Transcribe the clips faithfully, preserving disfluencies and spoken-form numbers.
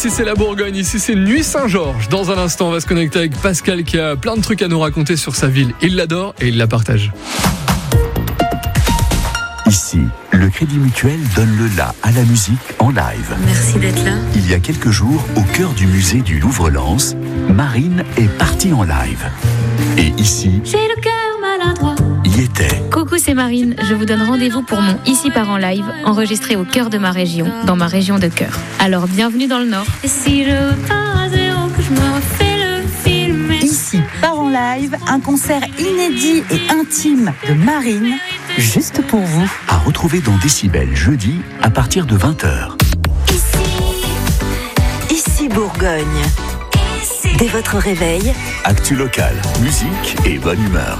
ici c'est la Bourgogne, ici c'est Nuit Saint-Georges. Dans un instant, on va se connecter avec Pascal qui a plein de trucs à nous raconter sur sa ville. Il l'adore et il la partage. Ici, le Crédit Mutuel donne le la à la musique en live. Merci d'être là. Il y a quelques jours, au cœur du musée du Louvre-Lens, Marine est partie en live. Et ici, j'ai le cœur maladroit. Y était. Coucou, c'est Marine. Je vous donne rendez-vous pour mon Ici part en live, enregistré au cœur de ma région, dans ma région de cœur. Alors, bienvenue dans le Nord. Et si je pars à zéro, que je me refais le film. Ici part en live, un concert inédit et intime de Marine, juste pour vous. À retrouver dans Décibel jeudi à partir de vingt heures. Ici, ici Bourgogne. Ici. Dès votre réveil, actu local, musique et bonne humeur.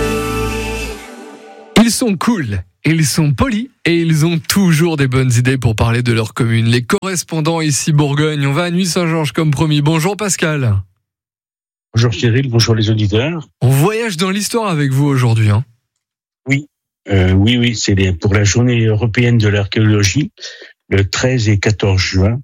Ils sont cool, ils sont polis et ils ont toujours des bonnes idées pour parler de leur commune. Les correspondants ici Bourgogne, on va à Nuit Saint-Georges comme promis. Bonjour Pascal. Bonjour Cyril, bonjour les auditeurs. On voyage dans l'histoire avec vous aujourd'hui. Hein. Oui, euh, oui, oui, c'est les, pour la journée européenne de l'archéologie, le treize et quatorze juin.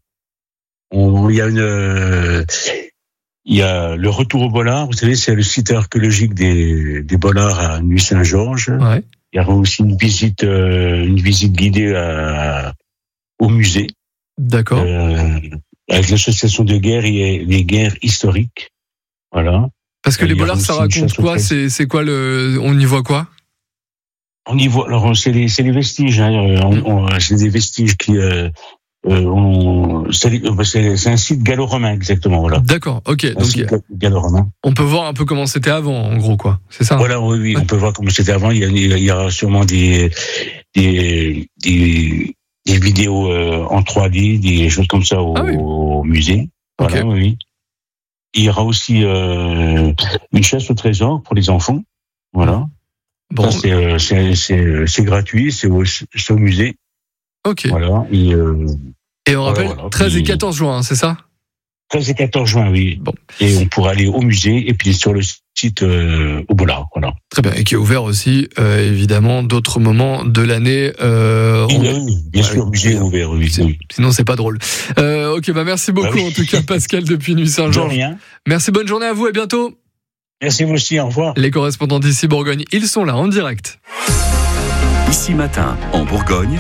On, il y a une, euh, il y a le retour aux Bollards. Vous savez, c'est le site archéologique des, des Bollards à Nuit Saint-Georges. Ouais. Il y aura aussi une visite, euh, une visite guidée à, au musée. D'accord. Euh, avec l'association de guerre et les guerres historiques. Voilà. Parce que les Bollards, ça raconte quoi ? C'est, c'est quoi le, on y voit quoi ? On y voit, alors c'est les, c'est les vestiges, hein, on, on, c'est des vestiges qui, euh, euh, on, c'est, c'est, c'est un site gallo-romain exactement, voilà. D'accord, ok. Un donc site gallo-romain. On peut voir un peu comment c'était avant, en gros, quoi. C'est ça ? Voilà, oui, oui, ouais. On peut voir comment c'était avant. Il y a, il y aura sûrement des, des, des, des vidéos euh, en trois D, des choses comme ça au, ah oui. au musée. Voilà, okay. Oui, oui. Il y aura aussi euh, une chasse au trésor pour les enfants, voilà. Bon. Ça, c'est, c'est, c'est, c'est gratuit, c'est au, c'est au musée. Ok. Voilà. Et, euh, et on rappelle, voilà, treize et quatorze juin, c'est ça ? treize et quatorze juin, oui. Bon. Et on pourra aller au musée et puis sur le site euh, au Bollard, voilà. Très bien, et qui est ouvert aussi, euh, évidemment, d'autres moments de l'année. Euh, oui, on... oui, bien sûr, le musée est ouvert, oui. C'est... Sinon, c'est pas drôle. Euh, ok, bah merci beaucoup, bah oui. En tout cas, Pascal, depuis Nuit Saint-Georges. De rien. Merci, bonne journée à vous, à bientôt. Merci vous aussi, au revoir. Les correspondants d'ici Bourgogne, ils sont là en direct. Ici matin, en Bourgogne,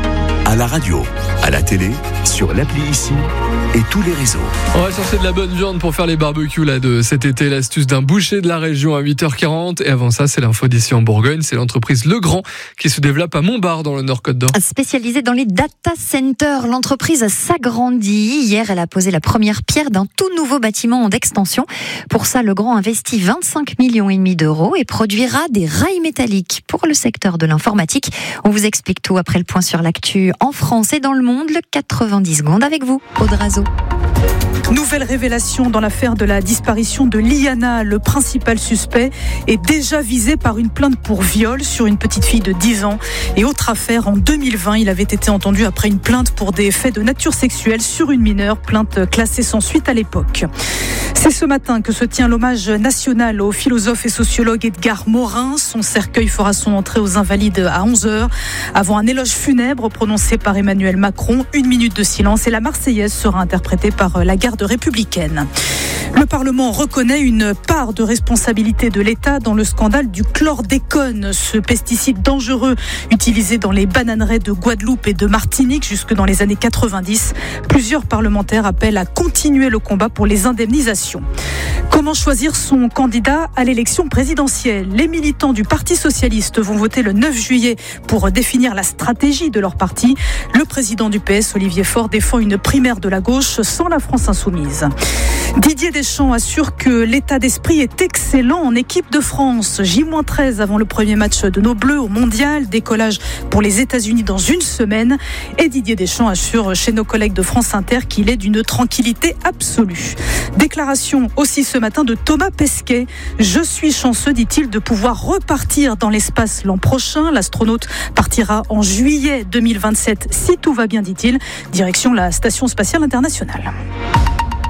à la radio, à la télé, sur l'appli Ici et tous les réseaux. On va chercher de la bonne viande pour faire les barbecues là, de cet été. L'astuce d'un boucher de la région à huit heures quarante. Et avant ça, c'est l'info d'ici en Bourgogne. C'est l'entreprise Legrand qui se développe à Montbard dans le Nord-Côte-d'Or. Spécialisée dans les data centers, l'entreprise s'agrandit. Hier, elle a posé la première pierre d'un tout nouveau bâtiment d'extension. Pour ça, Legrand investit vingt-cinq millions et demi d'euros et produira des rails métalliques pour le secteur de l'informatique. On vous explique tout après le point sur l'actu en France et dans le monde. Le quatre-vingt-dix secondes avec vous, Aude Razo. Nouvelle révélation dans l'affaire de la disparition de Liana. Le principal suspect est déjà visé par une plainte pour viol sur une petite fille de dix ans. Et autre affaire, en deux mille vingt, il avait été entendu après une plainte pour des faits de nature sexuelle sur une mineure, plainte classée sans suite à l'époque. C'est ce matin que se tient l'hommage national au philosophe et sociologue Edgar Morin. Son cercueil fera son entrée aux Invalides à onze heures, avant un éloge funèbre prononcé par Emmanuel Macron. Une minute de silence et la Marseillaise sera interprétée par la garde républicaine. Le Parlement reconnaît une part de responsabilité de l'État dans le scandale du chlordécone, ce pesticide dangereux utilisé dans les bananeraies de Guadeloupe et de Martinique jusque dans les années quatre-vingt-dix. Plusieurs parlementaires appellent à continuer le combat pour les indemnisations. Comment choisir son candidat à l'élection présidentielle ? Les militants du Parti socialiste vont voter le neuf juillet pour définir la stratégie de leur parti. Le président du P S, Olivier Faure, défend une primaire de la gauche sans la France insoumise. Didier Deschamps assure que l'état d'esprit est excellent en équipe de France. J treize avant le premier match de nos Bleus au Mondial, décollage pour les États-Unis dans une semaine. Et Didier Deschamps assure chez nos collègues de France Inter qu'il est d'une tranquillité absolue. Déclaration aussi ce matin de Thomas Pesquet. Je suis chanceux, dit-il, de pouvoir repartir dans l'espace l'an prochain. L'astronaute partira en juillet deux mille vingt-sept, si tout va bien, dit-il. Direction la Station Spatiale Internationale.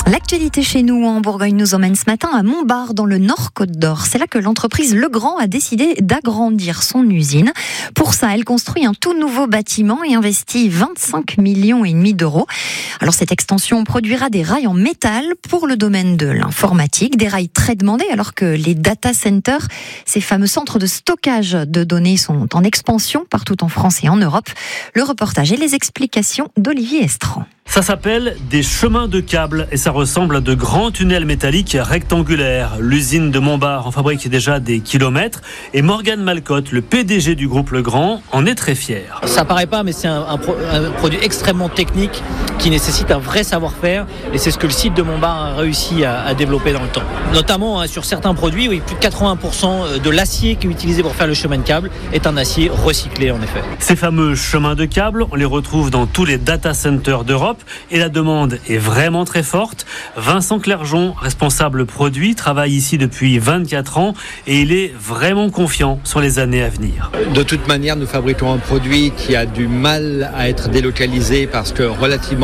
L'actualité chez nous en Bourgogne nous emmène ce matin à Montbard dans le Nord Côte d'Or. C'est là que l'entreprise Legrand a décidé d'agrandir son usine. Pour ça, elle construit un tout nouveau bâtiment et investit vingt-cinq millions et demi d'euros. Alors cette extension produira des rails en métal pour le domaine de l'informatique, des rails très demandés alors que les data centers, ces fameux centres de stockage de données, sont en expansion partout en France et en Europe. Le reportage et les explications d'Olivier Estran. Ça s'appelle des chemins de câbles et ça ressemble à de grands tunnels métalliques rectangulaires. L'usine de Montbard en fabrique déjà des kilomètres et Morgane Malcotte, le P D G du groupe Legrand, en est très fier. Ça paraît pas, mais c'est un, un, pro, un produit extrêmement technique qui nécessite un vrai savoir-faire et c'est ce que le site de Montbard a réussi à, à développer dans le temps. Notamment hein, sur certains produits, oui, plus de quatre-vingts pour cent de l'acier qui est utilisé pour faire le chemin de câble est un acier recyclé en effet. Ces fameux chemins de câbles, on les retrouve dans tous les data centers d'Europe. Et la demande est vraiment très forte. Vincent Clergeon, responsable produit, travaille ici depuis vingt-quatre ans et il est vraiment confiant sur les années à venir. De toute manière, nous fabriquons un produit qui a du mal à être délocalisé parce que relativement